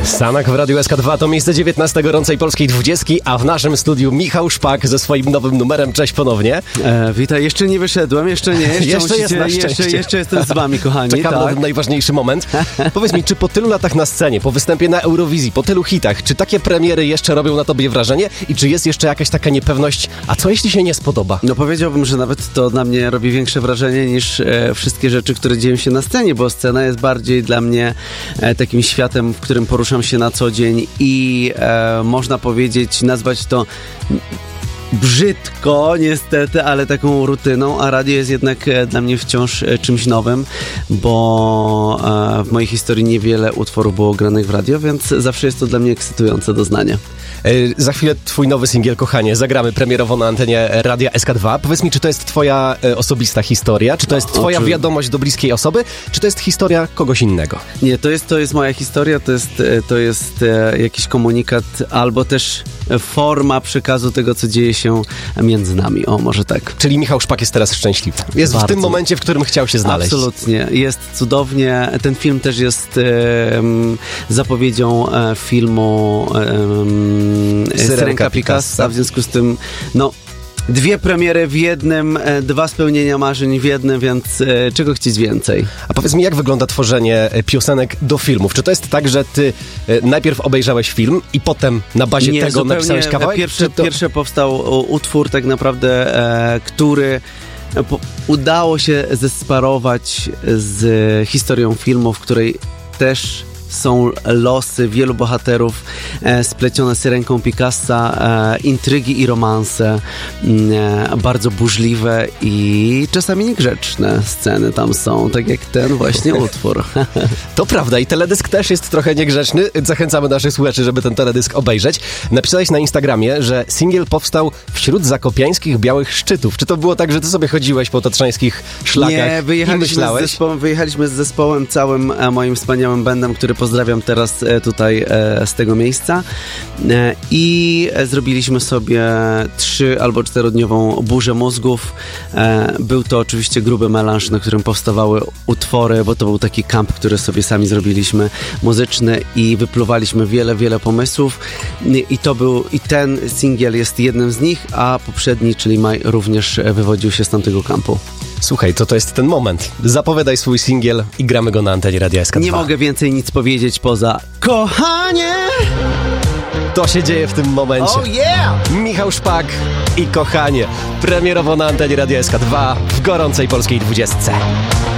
Sanak w Radiu SK2 to miejsce 19 gorącej polskiej 20, a w naszym studiu Michał Szpak ze swoim nowym numerem. Cześć ponownie. Witaj, jeszcze nie wyszedłem, jeszcze nie. Jeszcze jestem z wami, kochani. Czekamy na ten najważniejszy moment. Powiedz mi, czy po tylu latach na scenie, po występie na Eurowizji, po tylu hitach, czy takie premiery jeszcze robią na tobie wrażenie? I czy jest jeszcze jakaś taka niepewność, a co jeśli się nie spodoba? No powiedziałbym, że nawet to na mnie robi większe wrażenie niż wszystkie rzeczy, które dzieją się na scenie, bo scena jest bardziej dla mnie takim światem, w którym poruszam się na co dzień i można powiedzieć, nazwać to brzydko niestety, ale taką rutyną, a radio jest jednak dla mnie wciąż czymś nowym, bo w mojej historii niewiele utworów było granych w radio, więc zawsze jest to dla mnie ekscytujące doznanie. Za chwilę twój nowy singiel Kochanie zagramy premierowo na antenie Radia SK2. Powiedz mi, czy to jest twoja osobista historia? Czy to jest twoja wiadomość do bliskiej osoby? Czy to jest historia kogoś innego? Nie, to jest moja historia, to jest jakiś komunikat albo też forma przekazu tego, co dzieje się między nami. O, może tak. Czyli Michał Szpak jest teraz szczęśliwy. Jest bardzo w tym momencie, w którym chciał się znaleźć. Absolutnie. Jest cudownie. Ten film też jest zapowiedzią filmu Syrenka Picassa. W związku z tym, no, dwie premiery w jednym, dwa spełnienia marzeń w jednym, więc czego chcieć więcej? A powiedz mi, jak wygląda tworzenie piosenek do filmów? Czy to jest tak, że ty najpierw obejrzałeś film i potem na bazie tego napisałeś kawałek? Pierwszy powstał utwór tak naprawdę, który udało się zesparować z historią filmu, w której też są losy wielu bohaterów splecione Syrenką Picassa, intrygi i romanse, bardzo burzliwe i czasami niegrzeczne sceny tam są, tak jak ten właśnie utwór. To prawda i teledysk też jest trochę niegrzeczny. Zachęcamy naszych słuchaczy, żeby ten teledysk obejrzeć. Napisałeś na Instagramie, że singiel powstał wśród zakopiańskich białych szczytów. Czy to było tak, że ty sobie chodziłeś po tatrzańskich szlakach i myślałeś? Wyjechaliśmy z zespołem całym moim wspaniałym bandem, który pozdrawiam teraz tutaj z tego miejsca i zrobiliśmy sobie 3 albo 4-dniową burzę mózgów. Był to oczywiście gruby melanż, na którym powstawały utwory, bo to był taki kamp, który sobie sami zrobiliśmy, muzyczny i wypluwaliśmy wiele pomysłów i ten singiel jest jednym z nich, a poprzedni, czyli Maj, również wywodził się z tamtego kampu. Słuchaj, to jest ten moment. Zapowiadaj swój singiel i gramy go na antenie Radia SK2. Nie mogę więcej nic powiedzieć poza Kochanie! To się dzieje w tym momencie. Oh yeah! Michał Szpak i Kochanie. Premierowo na antenie Radia SK2 w gorącej polskiej 20.